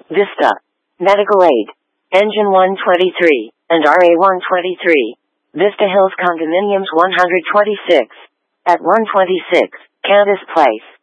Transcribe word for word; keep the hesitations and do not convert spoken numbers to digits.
Vista, Medical Aid, Engine one twenty-three, and R A one twenty-three. Vista Hills Condominiums one twenty-six. At one twenty-six, Candace Place.